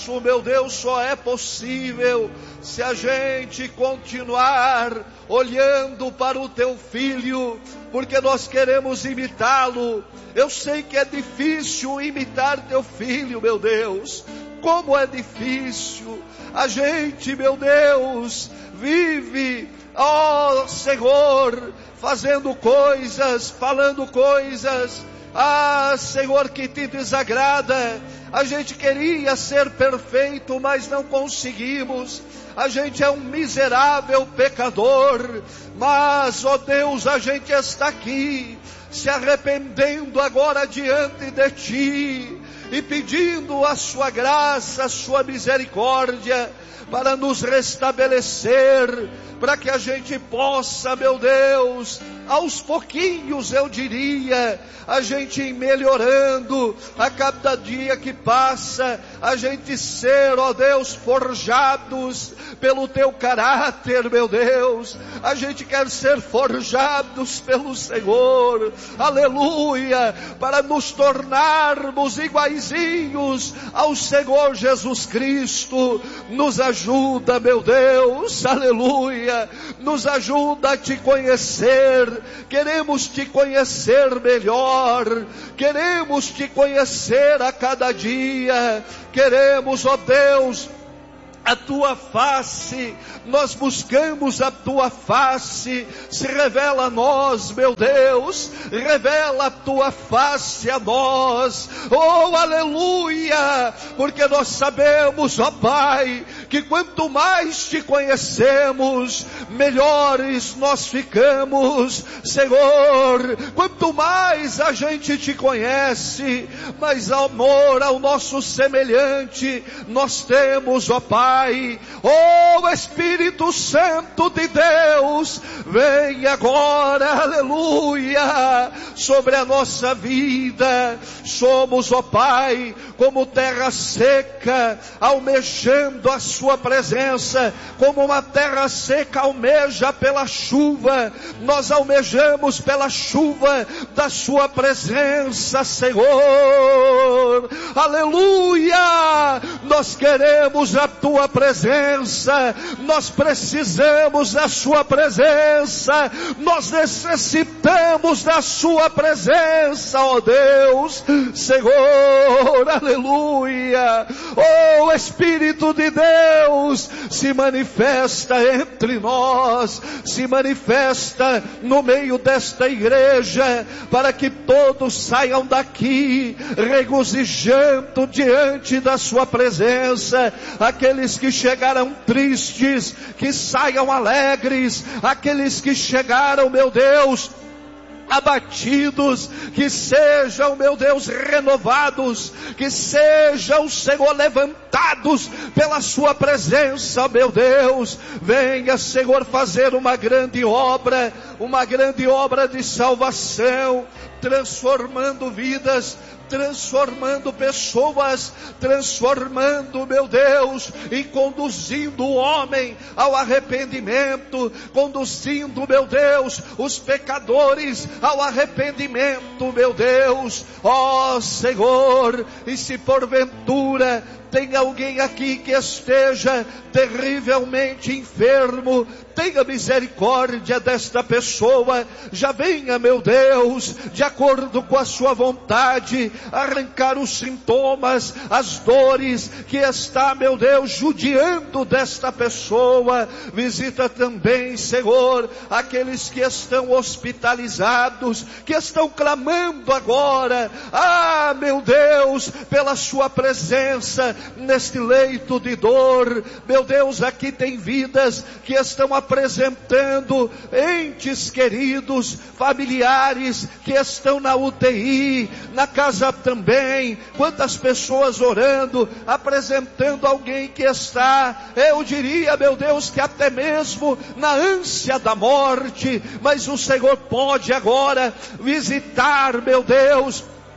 meu Deus, só é possível se a gente continuar olhando para o teu Filho, porque nós queremos imitá-lo. Eu sei que é difícil imitar teu Filho, meu Deus. Como é difícil. A gente, meu Deus, vive, ó Senhor, fazendo coisas, falando coisas, Senhor, que te desagrada. A gente queria ser perfeito, mas não conseguimos. A gente é um miserável pecador, mas, ó Deus, a gente está aqui, se arrependendo agora diante de Ti, e pedindo a Sua graça, a Sua misericórdia, para nos restabelecer, para que a gente possa, meu Deus, aos pouquinhos, eu diria, a gente ir melhorando, a cada dia que passa, a gente ser, ó Deus, forjados pelo Teu caráter, meu Deus. A gente quer ser forjados pelo Senhor, aleluia, para nos tornarmos iguaizinhos ao Senhor Jesus Cristo. Nos ajuda, meu Deus, aleluia, nos ajuda a Te conhecer. Queremos Te conhecer melhor, queremos Te conhecer a cada dia, queremos, ó Deus, a Tua face, nós buscamos a Tua face. Se revela a nós, meu Deus, revela a Tua face a nós, oh aleluia, porque nós sabemos, ó Pai, que quanto mais Te conhecemos, melhores nós ficamos, Senhor. Quanto mais a gente Te conhece, mais amor ao nosso semelhante nós temos, ó Pai. Oh Espírito Santo de Deus, vem agora, aleluia, sobre a nossa vida. Somos, ó Pai, como terra seca, almejando a Sua presença, como uma terra seca almeja pela chuva. Nós almejamos pela chuva da Sua presença, Senhor, aleluia. Nós queremos a Tua presença, nós precisamos da Sua presença, nós necessitamos da Sua presença, ó Deus, Senhor, aleluia. Oh Espírito de Deus, se manifesta entre nós, se manifesta no meio desta igreja, para que todos saiam daqui regozijando diante da Sua presença. Aqueles que chegaram tristes, que saiam alegres. Aqueles que chegaram, meu Deus, abatidos, que sejam, meu Deus, renovados, que sejam, Senhor, levantados pela Sua presença, meu Deus. Venha, Senhor, fazer uma grande obra de salvação, transformando vidas, transformando pessoas, transformando, meu Deus, e conduzindo o homem ao arrependimento, conduzindo, meu Deus, os pecadores ao arrependimento, meu Deus, ó Senhor. E se porventura tem alguém aqui que esteja terrivelmente enfermo, tenha misericórdia desta pessoa. Já venha, meu Deus, de acordo com a Sua vontade, arrancar os sintomas, as dores que está, meu Deus, judiando desta pessoa. Visita também, Senhor, aqueles que estão hospitalizados, que estão clamando agora, meu Deus, pela Sua presença neste leito de dor. Meu Deus, aqui tem vidas que estão apresentando entes queridos, familiares que estão na UTI, na casa também. Quantas pessoas orando, apresentando alguém que está, eu diria, meu Deus, que até mesmo na ânsia da morte. Mas o Senhor pode agora visitar, meu Deus,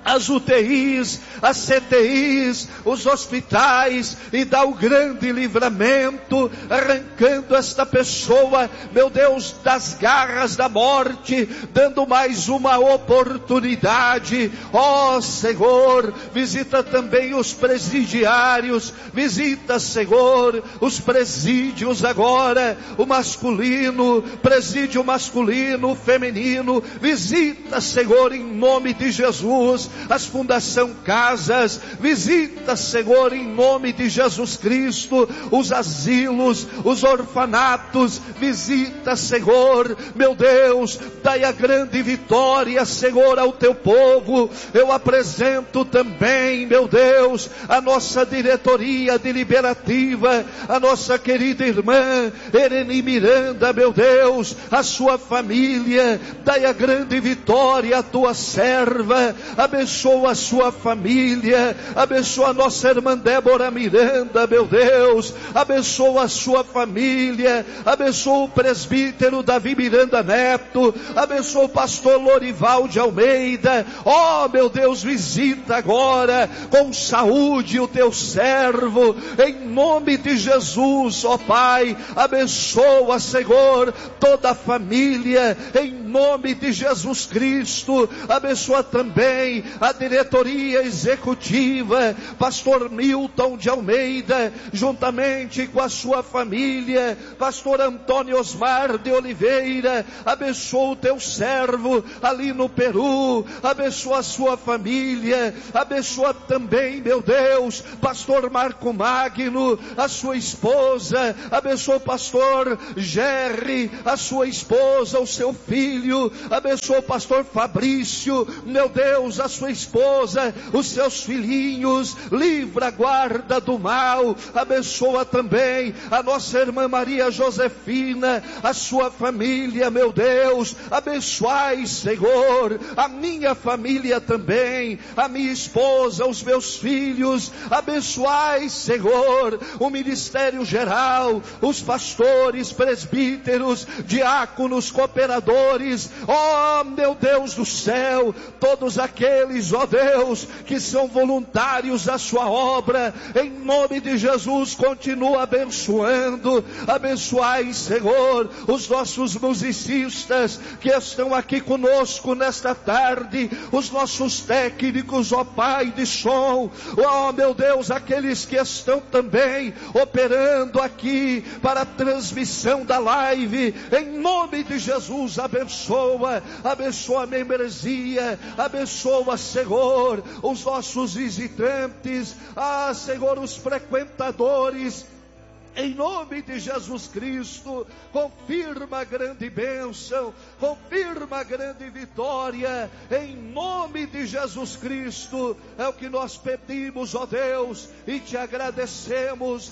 as UTIs, as CTIs, os hospitais, e dá o grande livramento, arrancando esta pessoa, meu Deus, das garras da morte, dando mais uma oportunidade. Ó Senhor, visita também os presidiários, visita, Senhor, os presídios agora, o masculino, presídio masculino, feminino, visita, Senhor, em nome de Jesus, as Fundação Casas, visita, Senhor, em nome de Jesus Cristo, os asilos, os orfanatos, visita, Senhor, meu Deus, dai a grande vitória, Senhor, ao teu povo. Eu apresento também, meu Deus, a nossa diretoria deliberativa, a nossa querida irmã Ereni Miranda, meu Deus, a sua família, dai a grande vitória à tua serva, abençoa a sua família, abençoa a nossa irmã Débora Miranda, meu Deus, abençoa a sua família, abençoa o presbítero Davi Miranda Neto, abençoa o pastor Lorival de Almeida. Ó, meu Deus, visita agora com saúde o teu servo, em nome de Jesus. Ó Pai, abençoa, Senhor, toda a família, em nome de Jesus Cristo. Abençoa também a diretoria executiva, pastor Milton de Almeida, juntamente com a sua família, pastor Antônio Osmar de Oliveira. Abençoa o teu servo ali no Peru, abençoa a sua família, abençoa também, meu Deus, pastor Marco Magno, a sua esposa, abençoa o pastor Jerry, a sua esposa, o seu filho, abençoa o pastor Fabrício, meu Deus, a sua esposa, os seus filhinhos, livra, guarda do mal. Abençoa também a nossa irmã Maria Josefina, a sua família, meu Deus, abençoai, Senhor, a minha família também, a minha esposa, os meus filhos, abençoai, Senhor, o ministério geral, os pastores, presbíteros, diáconos, cooperadores. Ó, meu Deus do céu, todos aqueles, ó Deus, que são voluntários da sua obra, em nome de Jesus, continua abençoando. Abençoai, Senhor, os nossos musicistas que estão aqui conosco nesta tarde, os nossos técnicos, ó Pai de som, ó meu Deus, aqueles que estão também operando aqui para a transmissão da live, em nome de Jesus. Abençoa, abençoa a membresia, abençoa, Senhor, os nossos visitantes, Senhor, os frequentadores. Em nome de Jesus Cristo, confirma a grande bênção, confirma a grande vitória, em nome de Jesus Cristo, é o que nós pedimos, ó Deus, e te agradecemos,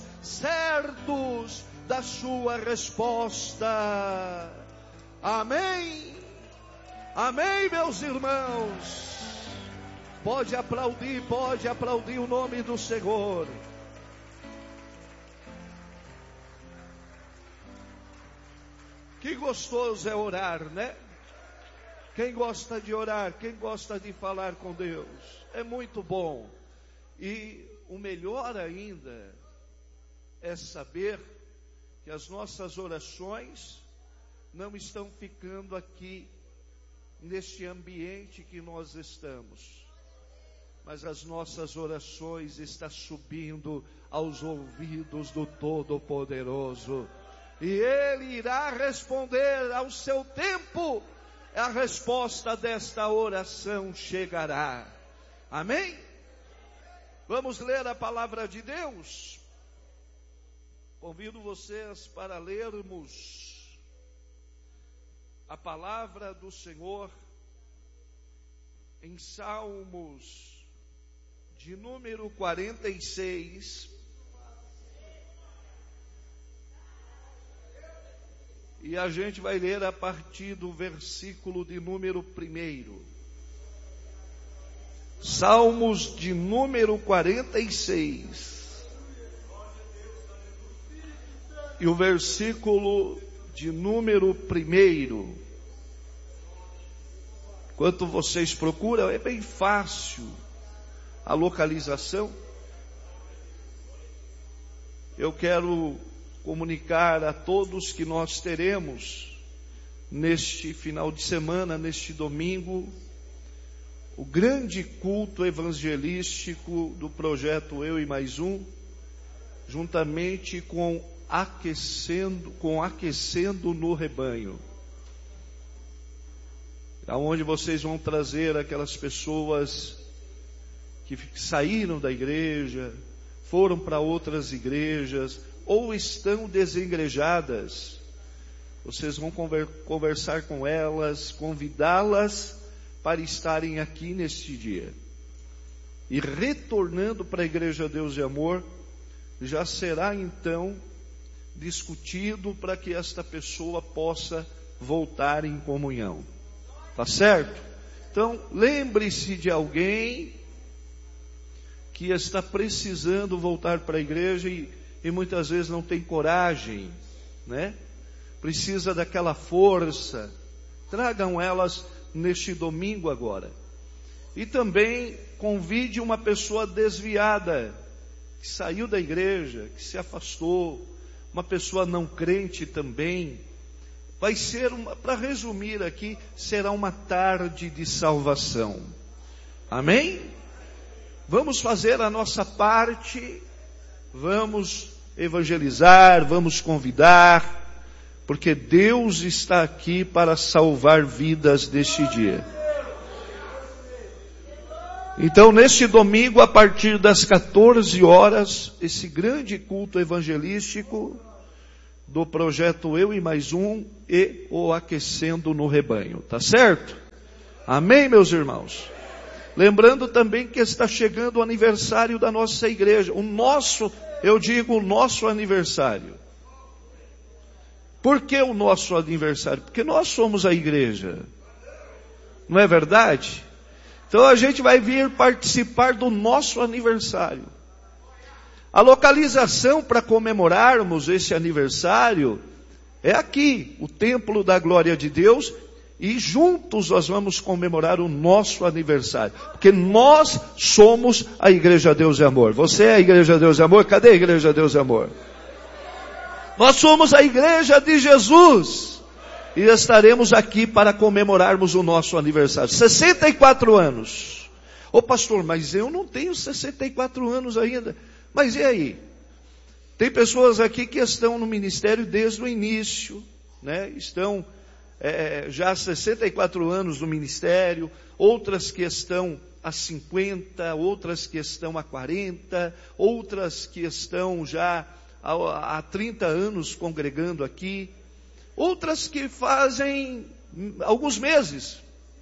certos da sua resposta. Amém, amém, meus irmãos. Pode aplaudir o nome do Senhor. Que gostoso é orar, né? Quem gosta de orar, quem gosta de falar com Deus, é muito bom. E o melhor ainda é saber que as nossas orações não estão ficando aqui neste ambiente que nós estamos, mas as nossas orações estão subindo aos ouvidos do Todo-Poderoso. E Ele irá responder ao seu tempo, a resposta desta oração chegará. Amém? Vamos ler a palavra de Deus. Convido vocês para lermos a palavra do Senhor em Salmos de número 46. E a gente vai ler a partir do versículo de número 1. Salmos de número 46. E o versículo de número 1. Enquanto vocês procuram, é bem fácil a localização. Eu quero comunicar a todos que nós teremos neste final de semana, neste domingo, o grande culto evangelístico do projeto Eu e Mais Um, juntamente com Aquecendo no Rebanho, aonde vocês vão trazer aquelas pessoas que saíram da igreja, foram para outras igrejas ou estão desengrejadas. Vocês vão conversar com elas, convidá-las para estarem aqui neste dia. E retornando para a Igreja Deus e Amor, já será então discutido para que esta pessoa possa voltar em comunhão. Tá certo? Então, lembre-se de alguém que está precisando voltar para a igreja e muitas vezes não tem coragem, né? Precisa daquela força. Tragam elas neste domingo agora. E também convide uma pessoa desviada, que saiu da igreja, que se afastou, uma pessoa não crente também. Vai ser, para resumir aqui, será uma tarde de salvação. Amém? Vamos fazer a nossa parte, vamos evangelizar, vamos convidar, porque Deus está aqui para salvar vidas deste dia. Então, neste domingo, a partir das 14 horas, esse grande culto evangelístico do projeto Eu e Mais Um e o Aquecendo no Rebanho, tá certo? Amém, meus irmãos? Lembrando também que está chegando o aniversário da nossa igreja, o nosso aniversário. Por que o nosso aniversário? Porque nós somos a igreja, não é verdade? Então a gente vai vir participar do nosso aniversário. A localização para comemorarmos esse aniversário é aqui, o Templo da Glória de Deus, e juntos nós vamos comemorar o nosso aniversário, porque nós somos a Igreja Deus e Amor. Você é a Igreja Deus e Amor? Cadê a Igreja Deus e Amor? Nós somos a Igreja de Jesus e estaremos aqui para comemorarmos o nosso aniversário. 64 anos. Ô pastor, mas eu não tenho 64 anos ainda. Mas e aí? Tem pessoas aqui que estão no ministério desde o início, né? Estão já há 64 anos no ministério, outras que estão há 50, outras que estão há 40, outras que estão já há 30 anos congregando aqui, outras que fazem alguns meses.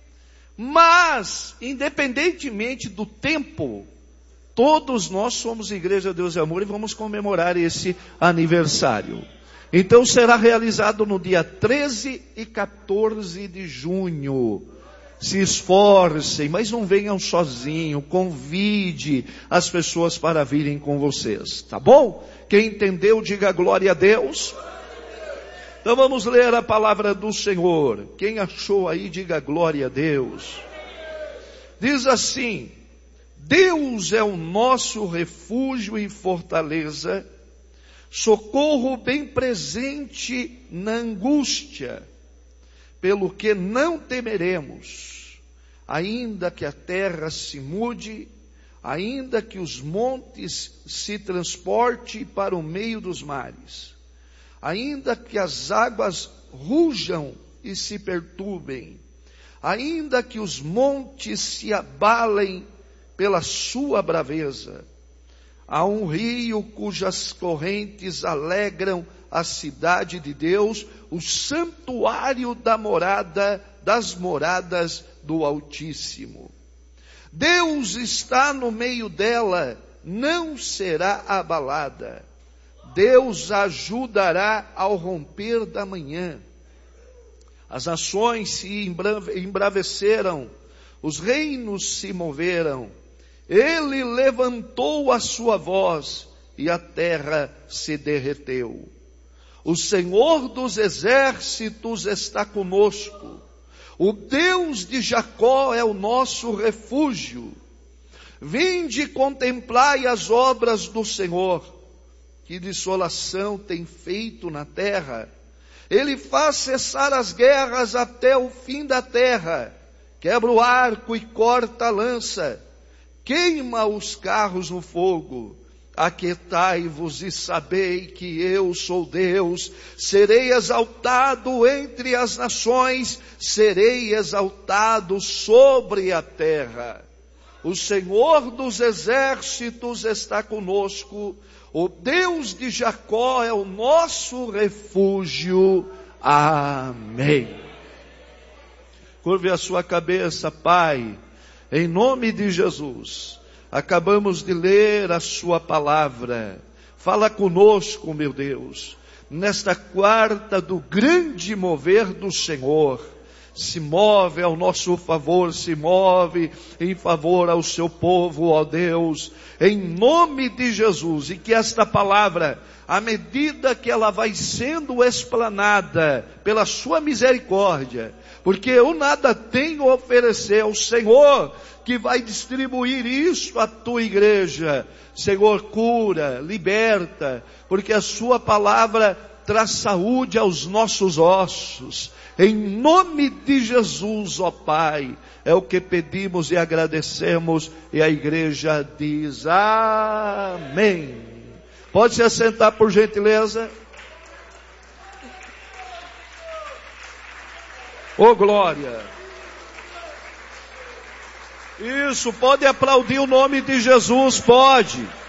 Mas, independentemente do tempo, todos nós somos Igreja Deus e Amor e vamos comemorar esse aniversário. Então será realizado no dia 13 e 14 de junho. Se esforcem, mas não venham sozinhos. Convide as pessoas para virem com vocês. Tá bom? Quem entendeu, diga glória a Deus. Então vamos ler a palavra do Senhor. Quem achou aí, diga glória a Deus. Diz assim: Deus é o nosso refúgio e fortaleza, socorro bem presente na angústia, pelo que não temeremos, ainda que a terra se mude, ainda que os montes se transportem para o meio dos mares, ainda que as águas rujam e se perturbem, ainda que os montes se abalem pela sua braveza. Há um rio cujas correntes alegram a cidade de Deus, o santuário das moradas do Altíssimo. Deus está no meio dela, não será abalada. Deus a ajudará ao romper da manhã. As nações se embraveceram, os reinos se moveram. Ele levantou a sua voz e a terra se derreteu. O Senhor dos exércitos está conosco. O Deus de Jacó é o nosso refúgio. Vinde e contemplai as obras do Senhor, que desolação tem feito na terra. Ele faz cessar as guerras até o fim da terra, quebra o arco e corta a lança, queima os carros no fogo. Aquietai-vos e sabei que eu sou Deus. Serei exaltado entre as nações, serei exaltado sobre a terra. O Senhor dos exércitos está conosco. O Deus de Jacó é o nosso refúgio. Amém. Curve a sua cabeça, Pai, em nome de Jesus. Acabamos de ler a sua palavra. Fala conosco, meu Deus, nesta quarta do grande mover do Senhor. Se move ao nosso favor, se move em favor ao seu povo, ó Deus, em nome de Jesus. E que esta palavra, à medida que ela vai sendo explanada pela sua misericórdia, porque eu nada tenho a oferecer ao Senhor, que vai distribuir isso à tua igreja. Senhor, cura, liberta, porque a sua palavra traz saúde aos nossos ossos. Em nome de Jesus, ó Pai, é o que pedimos e agradecemos, e a igreja diz amém. Pode se assentar, por gentileza. Ô glória. Isso, pode aplaudir o nome de Jesus, pode.